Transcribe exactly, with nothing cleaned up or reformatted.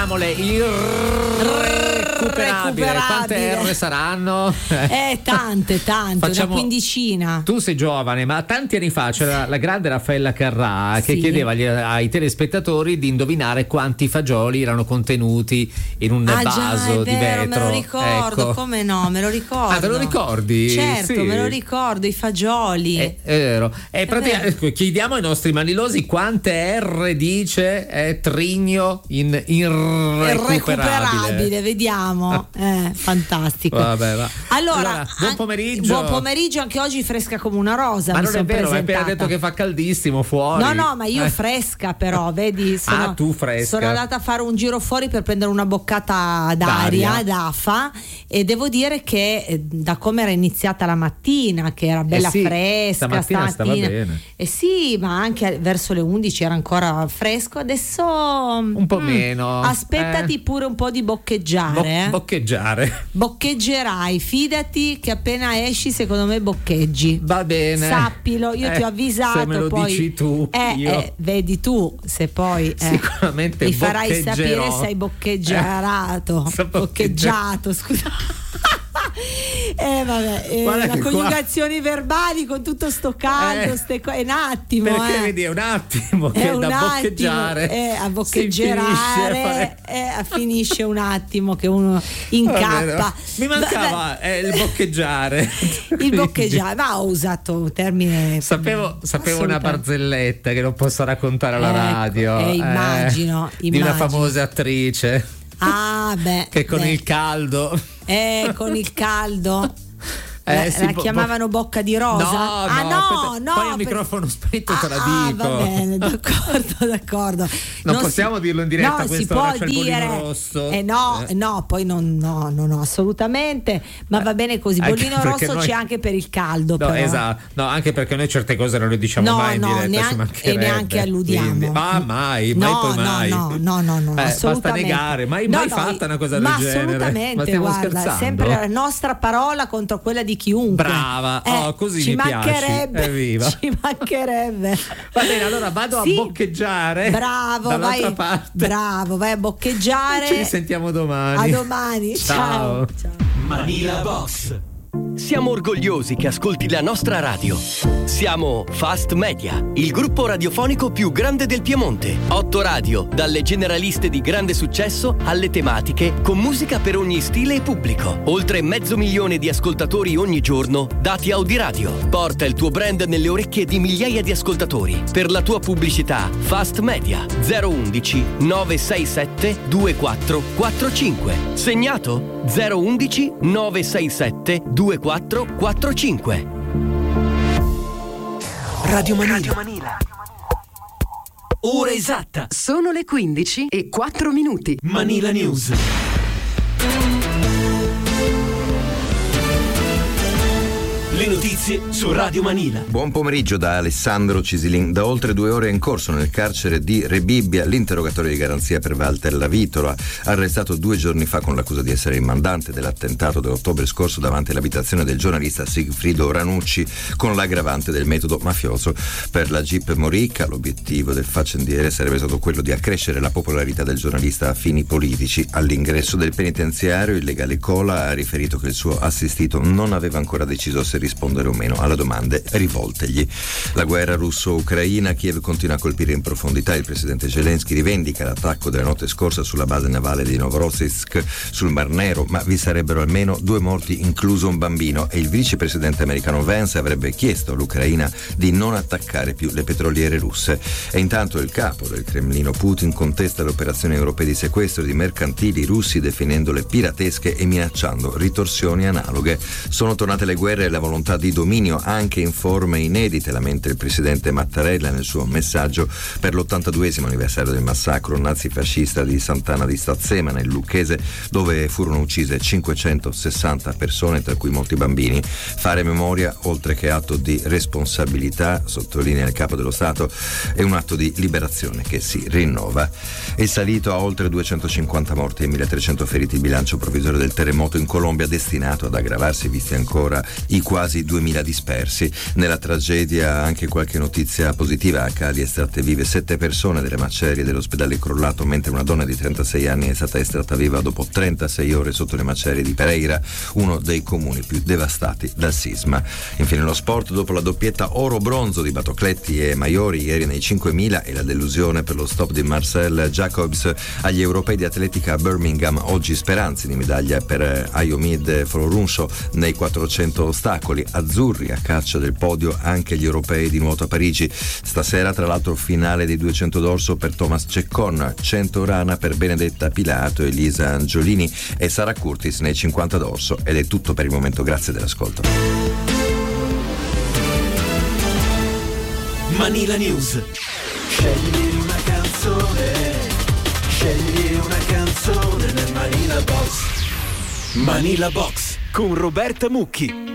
chiediamo le irrecuperabili. Quante R saranno? Eh, tante, tante, Facciamo... una quindicina. Tu sei giovane, ma tanti anni fa c'era la grande Raffaella Carrà che sì. chiedeva agli, ai telespettatori di indovinare quanti fagioli erano contenuti in un ah, vaso già, di vero, vetro. Me lo ricordo, ecco. Come no, me lo ricordo. Ah, te lo ricordi? Certo, sì. me lo ricordo, i fagioli. È, è vero. È pratica... vero. Chiediamo ai nostri manilosi quante R dice è Trigno in irrecuperabile. Irrecuperabile, vediamo. Eh, fantastico. Vabbè, va. Allora, allora, buon pomeriggio. Buon pomeriggio, anche oggi fresca come una rosa. Ma mi non è vero, hai appena detto che fa caldissimo fuori. No, no, ma io eh. fresca però, vedi? Sono, ah, tu fresca. Sono andata a fare un giro fuori per prendere una boccata d'aria, d'aria. d'afa, e devo dire che eh, da come era iniziata la mattina, che era bella eh sì, fresca, stamattina, stamattina, stava bene. Eh sì, ma anche verso le undici era ancora fresco, adesso un po' mm, meno. Aspettati eh. pure un po' di boccheggiare. Bo- eh. Boccheggiare. Boccheggerai, fidati che appena esci secondo me boccheggi. Va bene. Sappilo, io eh, ti ho avvisato. Se me lo poi, dici tu, eh, io. Eh, vedi tu se poi eh, sicuramente mi farai sapere se hai boccheggiato. Eh, boccheggiato, scusa. Eh vabbè, eh, la coniugazioni qua... verbali con tutto sto caldo, eh, ste co- è un attimo. Perché eh. vedi, è un attimo che è un da attimo, boccheggiare. Eh, a boccheggiare eh, finisce un attimo che uno incappa. Mi mancava Beh, eh, il boccheggiare. Il boccheggiare, ma ho usato un termine. Sapevo, sapevo una barzelletta che non posso raccontare alla ecco, radio. Eh, immagino, eh, immagino. Di una famosa attrice. Ah, beh. Che con beh. il caldo. Eh, con il caldo. Eh, la, sì, la bo- chiamavano bocca di rosa? No, ah, no, no, aspetta, no. Poi il per... microfono spento te la ah, dico. Va bene, d'accordo, d'accordo. Non, non si... possiamo dirlo in diretta, no, questo si può c'è dire. Il bollino rosso. Eh no, eh. no, poi non, no, no, no, assolutamente. Ma va bene così. Bollino rosso noi... c'è anche per il caldo. No, però. esatto. No, anche perché noi certe cose non le diciamo no, mai in no, diretta, neanche, ci mancherebbe. E neanche alludiamo. Quindi, ah, mai, mai no, poi mai. No, no, no, no, eh, assolutamente. Basta negare, mai, no, mai no, fatta una cosa ma del genere. Assolutamente, Ma stiamo guarda, scherzando? sempre la nostra parola contro quella di chiunque. Brava, eh, oh, così ci mi mancherebbe, piaci. Evviva. Ci mancherebbe. Va bene, allora vado sì, a boccheggiare. Bravo, dall'altra vai, parte. bravo, vai a boccheggiare. Ci risentiamo domani. A domani. Ciao. Ciao. Ciao. Manila Box. Siamo orgogliosi che ascolti la nostra radio. Siamo Fast Media, il gruppo radiofonico più grande del Piemonte. Otto radio, dalle generaliste di grande successo alle tematiche, con musica per ogni stile e pubblico. Oltre mezzo milione di ascoltatori ogni giorno, dati Audiradio. Porta il tuo brand nelle orecchie di migliaia di ascoltatori. Per la tua pubblicità, Fast Media zero undici nove sei sette due quattro quattro cinque. Segnato zero undici nove sei sette due quattro quattro cinque. Radio Manila. Radio Manila. Ora esatta. Sono le quindici e quattro minuti. Manila News. Le notizie su Radio Manila. Buon pomeriggio da Alessandro Cisilin. Da oltre due ore è in corso nel carcere di Rebibbia l'interrogatorio di garanzia per Walter Lavitola, arrestato due giorni fa con l'accusa di essere il mandante dell'attentato dell'ottobre scorso davanti all'abitazione del giornalista Sigfrido Ranucci, con l'aggravante del metodo mafioso. Per la Gip Morica l'obiettivo del faccendiere sarebbe stato quello di accrescere la popolarità del giornalista a fini politici. All'ingresso del penitenziario il legale Cola ha riferito che il suo assistito non aveva ancora deciso se rispondere o meno alle domande rivoltegli. La guerra russo-ucraina, Kiev continua a colpire in profondità. Il presidente Zelensky rivendica l'attacco della notte scorsa sulla base navale di Novorossiysk sul Mar Nero, ma vi sarebbero almeno due morti, incluso un bambino, e il vicepresidente americano Vance avrebbe chiesto all'Ucraina di non attaccare più le petroliere russe. E intanto il capo del Cremlino Putin contesta le operazioni europee di sequestro di mercantili russi, definendole piratesche e minacciando ritorsioni analoghe. Sono tornate le guerre e la volontà di dominio anche in forme inedite, lamenta il presidente Mattarella nel suo messaggio per l'ottantaduesimo anniversario del massacro nazifascista di Sant'Anna di Stazzema nel Lucchese, dove furono uccise cinquecentosessanta persone, tra cui molti bambini. Fare memoria, oltre che atto di responsabilità, sottolinea il capo dello Stato, è un atto di liberazione che si rinnova. È salito a oltre duecentocinquanta morti e milletrecento feriti il bilancio provvisorio del terremoto in Colombia, destinato ad aggravarsi visti ancora i quasi quasi duemila dispersi. Nella tragedia anche qualche notizia positiva: a Cali estratte vive sette persone delle macerie dell'ospedale crollato, mentre una donna di trentasei anni è stata estratta viva dopo trentasei ore sotto le macerie di Pereira, uno dei comuni più devastati dal sisma. Infine lo sport, dopo la doppietta oro-bronzo di Batocletti e Maiori ieri nei cinquemila e la delusione per lo stop di Marcel Jacobs agli europei di atletica a Birmingham, oggi speranze di medaglia per Ayomid Floruncio nei quattrocento ostacoli. Azzurri a caccia del podio anche gli europei di nuoto a Parigi. Stasera tra l'altro finale dei duecento d'orso per Thomas Ceccon, cento rana per Benedetta Pilato, Elisa Angiolini e Sara Curtis nei cinquanta d'orso. Ed è tutto per il momento, grazie dell'ascolto. Manila News. Scegli una canzone, scegli una canzone nel Manila Box. Manila Box con Roberta Mucchi.